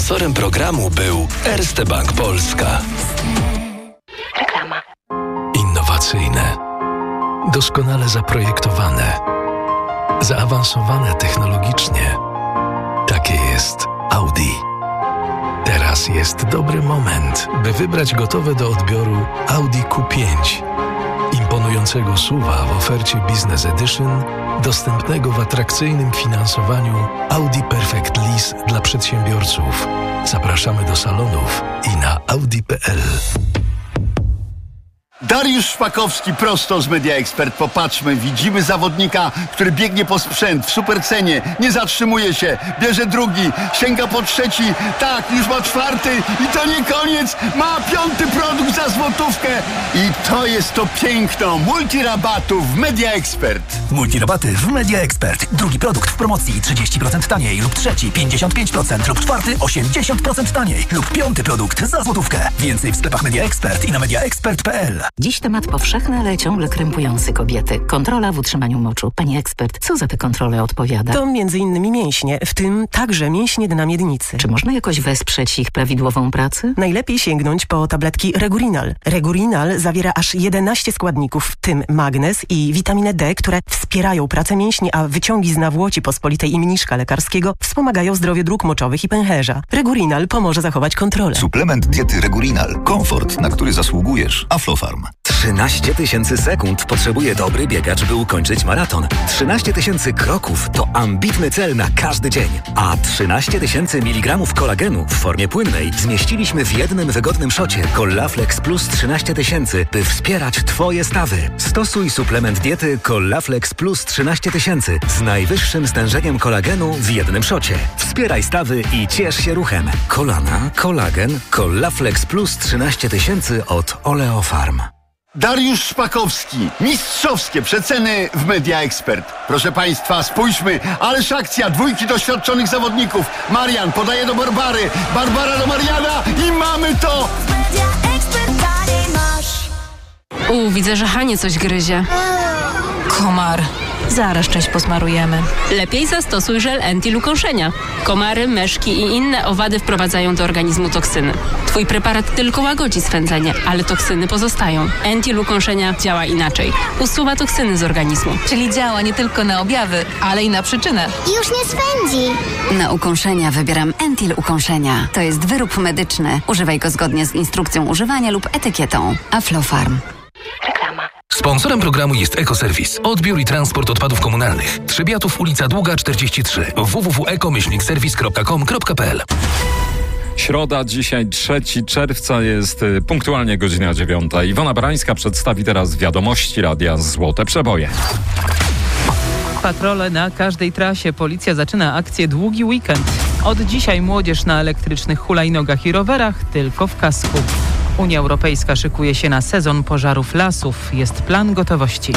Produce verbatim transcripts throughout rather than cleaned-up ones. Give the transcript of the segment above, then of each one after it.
Sponsorem programu był Erste Bank Polska. Reklama. Innowacyjne, doskonale zaprojektowane, zaawansowane technologicznie. Takie jest Audi. Teraz jest dobry moment, by wybrać gotowe do odbioru Audi Q pięć. Imponującego S U V-a w ofercie Business Edition, dostępnego w atrakcyjnym finansowaniu Audi Perfect Lease dla przedsiębiorców. Zapraszamy do salonów i na audi kropka p l. Dariusz Szpakowski prosto z Media Expert. Popatrzmy, widzimy zawodnika, który biegnie po sprzęt w supercenie, nie zatrzymuje się, bierze drugi, sięga po trzeci, tak, już ma czwarty i to nie koniec, ma piąty produkt za złotówkę i to jest to piękno multirabatów w Media Expert. Multirabaty w Media Expert. Drugi produkt w promocji trzydzieści procent taniej lub trzeci pięćdziesiąt pięć procent lub czwarty osiemdziesiąt procent taniej lub piąty produkt za złotówkę. Więcej w sklepach Media Expert i na media expert kropka p l. Dziś temat powszechny, ale ciągle krępujący kobiety. Kontrola w utrzymaniu moczu. Pani ekspert, co za tę kontrolę odpowiada? To między innymi mięśnie, w tym także mięśnie dna miednicy. Czy można jakoś wesprzeć ich prawidłową pracę? Najlepiej sięgnąć po tabletki Regurinal. Regurinal zawiera aż jedenaście składników, w tym magnez i witaminę D, które wspierają pracę mięśni, a wyciągi z nawłoci pospolitej i mniszka lekarskiego wspomagają zdrowie dróg moczowych i pęcherza. Regurinal pomoże zachować kontrolę. Suplement diety Regurinal. Komfort, na który zasługujesz. Aflofarm. trzynaście tysięcy sekund potrzebuje dobry biegacz, by ukończyć maraton. trzynaście tysięcy kroków to ambitny cel na każdy dzień. A trzynaście tysięcy miligramów kolagenu w formie płynnej zmieściliśmy w jednym wygodnym szocie Collaflex Plus trzynaście tysięcy, by wspierać Twoje stawy. Stosuj suplement diety Collaflex Plus trzynaście tysięcy z najwyższym stężeniem kolagenu w jednym szocie. Wspieraj stawy i ciesz się ruchem. Kolana, kolagen, Collaflex Plus trzynaście tysięcy od Oleofarm. Dariusz Szpakowski. Mistrzowskie przeceny w Media Expert. Proszę Państwa, spójrzmy. Ależ akcja dwójki doświadczonych zawodników. Marian podaje do Barbary. Barbara do Mariana i mamy to! Media Expert masz. U, widzę, że Hanie coś gryzie. Komar. Zaraz cześć posmarujemy. Lepiej zastosuj żel Entil-ukąszenia. Komary, myszki i inne owady wprowadzają do organizmu toksyny. Twój preparat tylko łagodzi swędzenie, ale toksyny pozostają. Entil-ukąszenia działa inaczej. Usuwa toksyny z organizmu. Czyli działa nie tylko na objawy, ale i na przyczynę. Już nie swędzi. Na ukąszenia wybieram Entil-ukąszenia. To jest wyrób medyczny. Używaj go zgodnie z instrukcją używania lub etykietą. Aflofarm. Reklama. Sponsorem programu jest Ekoserwis. Odbiór i transport odpadów komunalnych. Trzebiatów, ulica Długa czterdzieści trzy. w w w kropka eko myślnik serwis kropka com kropka p l. Środa, dzisiaj trzeciego czerwca, jest punktualnie godzina dziewiąta. Iwona Barańska przedstawi teraz wiadomości radia Złote Przeboje. Patrole na każdej trasie. Policja zaczyna akcję Długi Weekend. Od dzisiaj młodzież na elektrycznych hulajnogach i rowerach tylko w kasku. Unia Europejska szykuje się na sezon pożarów lasów. Jest plan gotowości.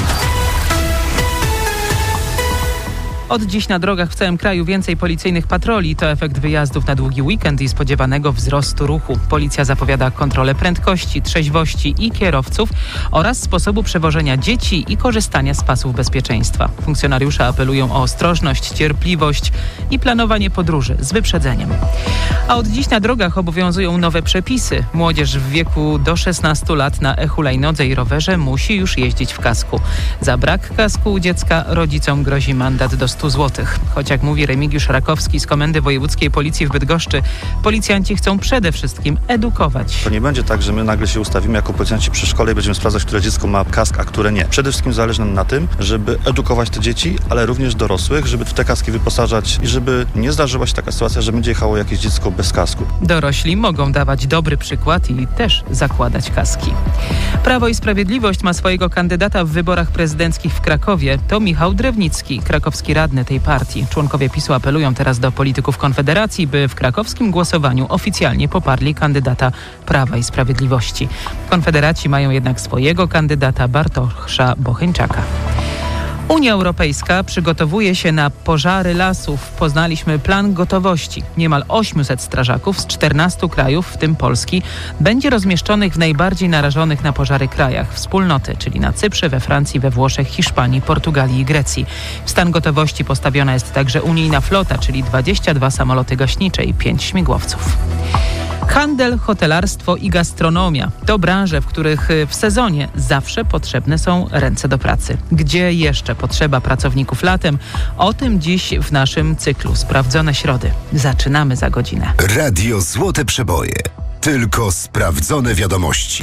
Od dziś na drogach w całym kraju więcej policyjnych patroli. To efekt wyjazdów na długi weekend i spodziewanego wzrostu ruchu. Policja zapowiada kontrolę prędkości, trzeźwości i kierowców oraz sposobu przewożenia dzieci i korzystania z pasów bezpieczeństwa. Funkcjonariusze apelują o ostrożność, cierpliwość i planowanie podróży z wyprzedzeniem. A od dziś na drogach obowiązują nowe przepisy. Młodzież w wieku do szesnastu lat na e-hulajnodze i rowerze musi już jeździć w kasku. Za brak kasku u dziecka rodzicom grozi mandat do stu złotych. Choć jak mówi Remigiusz Rakowski z Komendy Wojewódzkiej Policji w Bydgoszczy, policjanci chcą przede wszystkim edukować. To nie będzie tak, że my nagle się ustawimy jako policjanci przy szkole i będziemy sprawdzać, które dziecko ma kask, a które nie. Przede wszystkim zależy nam na tym, żeby edukować te dzieci, ale również dorosłych, żeby w te kaski wyposażać i żeby nie zdarzyła się taka sytuacja, że będzie jechało jakieś dziecko bez kasku. Dorośli mogą dawać dobry przykład i też zakładać kaski. Prawo i Sprawiedliwość ma swojego kandydata w wyborach prezydenckich w Krakowie. To Michał Drewnicki, krakowski radny tej partii. Członkowie PiSu apelują teraz do polityków Konfederacji, by w krakowskim głosowaniu oficjalnie poparli kandydata Prawa i Sprawiedliwości. Konfederaci mają jednak swojego kandydata Bartosza Bocheńczaka. Unia Europejska przygotowuje się na pożary lasów. Poznaliśmy plan gotowości. Niemal osiemset strażaków z czternastu krajów, w tym Polski, będzie rozmieszczonych w najbardziej narażonych na pożary krajach wspólnoty, czyli na Cyprze, we Francji, we Włoszech, Hiszpanii, Portugalii i Grecji. W stan gotowości postawiona jest także unijna flota, czyli dwadzieścia dwa samoloty gaśnicze i pięć śmigłowców. Handel, hotelarstwo i gastronomia to branże, w których w sezonie zawsze potrzebne są ręce do pracy. Gdzie jeszcze potrzeba pracowników latem? O tym dziś w naszym cyklu Sprawdzone Środy. Zaczynamy za godzinę. Radio Złote Przeboje. Tylko sprawdzone wiadomości.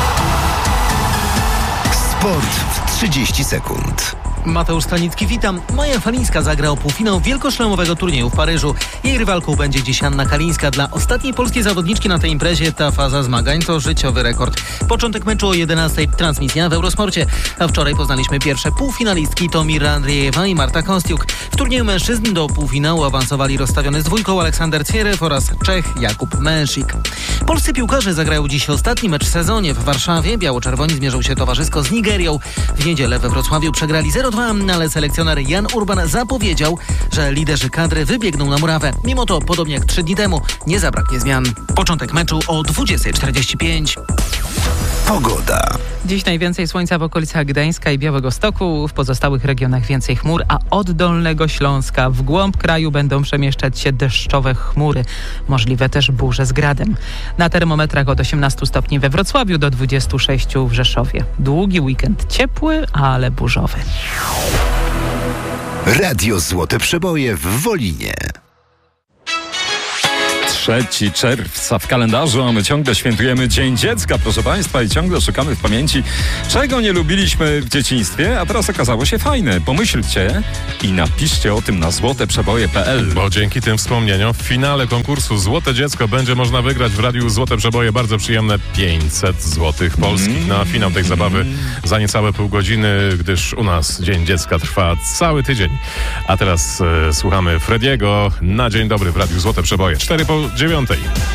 Sport w trzydzieści sekund. Mateusz Stanicki, witam. Maja Falińska zagra o półfinał wielkoszlemowego turnieju w Paryżu. Jej rywalką będzie dziś Anna Kalińska. Dla ostatniej polskiej zawodniczki na tej imprezie ta faza zmagań to życiowy rekord. Początek meczu o jedenastej, transmisja w Eurosporcie. A wczoraj poznaliśmy pierwsze półfinalistki, to Mira Andriejewa i Marta Kostiuk. W turnieju mężczyzn do półfinału awansowali rozstawiony z dwójką Aleksander Cwierew oraz Czech Jakub Męszik. Polscy piłkarze zagrają dziś ostatni mecz w sezonie w Warszawie. Biało-czerwoni zmierzą się towarzysko z Nigerią. W niedzielę we Wrocławiu przegrali zero dwa, ale selekcjoner Jan Urban zapowiedział, że liderzy kadry wybiegną na murawę. Mimo to, podobnie jak trzy dni temu, nie zabraknie zmian. Początek meczu o dwudziestej czterdzieści pięć. Pogoda. Dziś najwięcej słońca w okolicach Gdańska i Białegostoku, w pozostałych regionach więcej chmur, a od Dolnego Śląska w głąb kraju będą przemieszczać się deszczowe chmury. Możliwe też burze z gradem. Na termometrach od osiemnastu stopni we Wrocławiu do dwudziestu sześciu w Rzeszowie. Długi weekend ciepły, ale burzowy. Radio Złote Przeboje w Wolinie. trzeciego czerwca w kalendarzu, a my ciągle świętujemy Dzień Dziecka, proszę Państwa, i ciągle szukamy w pamięci, czego nie lubiliśmy w dzieciństwie, a teraz okazało się fajne. Pomyślcie i napiszcie o tym na złote przeboje kropka p l. Bo dzięki tym wspomnieniom w finale konkursu Złote Dziecko będzie można wygrać w Radiu Złote Przeboje bardzo przyjemne pięćset złotych polskich. Na finał tej zabawy za niecałe pół godziny, gdyż u nas Dzień Dziecka trwa cały tydzień. A teraz e, słuchamy Frediego na Dzień Dobry w Radiu Złote Przeboje. cztery po dziewiątej.